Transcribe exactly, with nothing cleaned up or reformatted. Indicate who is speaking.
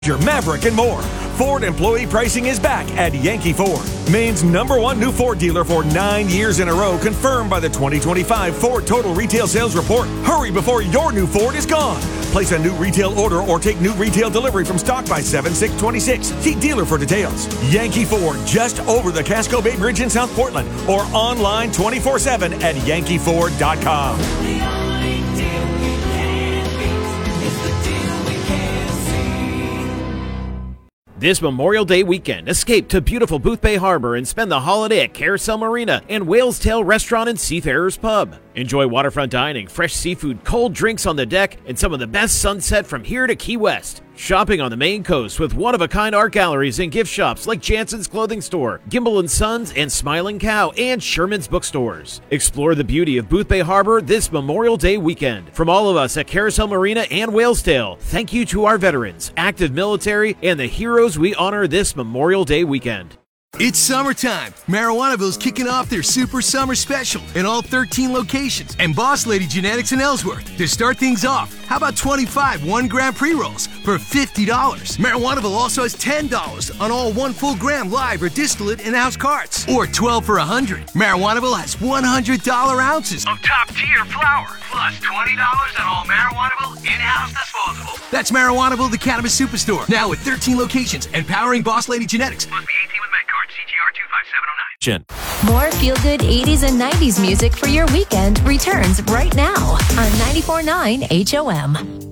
Speaker 1: Your Maverick and more. Ford employee pricing is back at Yankee Ford. Maine's number one new Ford dealer for nine years in a row, confirmed by the twenty twenty-five Ford Total Retail Sales Report. Hurry before your new Ford is gone. Place a new retail order or take new retail delivery from stock by seven six twenty-six. See dealer for details. Yankee Ford, just over the Casco Bay Bridge in South Portland, or online twenty-four seven at yankee ford dot com.
Speaker 2: This Memorial Day weekend, escape to beautiful Boothbay Harbor and spend the holiday at Carousel Marina and Whale's Tail Restaurant and Seafarers Pub. Enjoy waterfront dining, fresh seafood, cold drinks on the deck, and some of the best sunset from here to Key West. Shopping on the Maine coast with one-of-a-kind art galleries and gift shops like Jansen's Clothing Store, Gimbel and Sons, and Smiling Cow, and Sherman's Bookstores. Explore the beauty of Boothbay Harbor this Memorial Day weekend. From all of us at Carousel Marina and Whale's Tail, thank you to our veterans, active military, and the heroes we honor this Memorial Day weekend.
Speaker 3: It's summertime. Marijuanaville's kicking off their Super Summer Special in all thirteen locations and Boss Lady Genetics in Ellsworth. To start things off, how about twenty-five one-gram pre-rolls for fifty dollars? Marijuanaville also has ten dollars on all one full gram live or distillate in-house carts, or twelve for one hundred dollars. Marijuanaville has one hundred dollars ounces of top-tier flower, plus twenty dollars on all Marijuanaville in-house disposable. That's Marijuanaville, the cannabis superstore, now with thirteen locations and powering Boss Lady Genetics. Must be eighteen with med card. C G R two five seven oh nine.
Speaker 4: More feel-good eighties and nineties music for your weekend returns right now on ninety-four point nine H O M.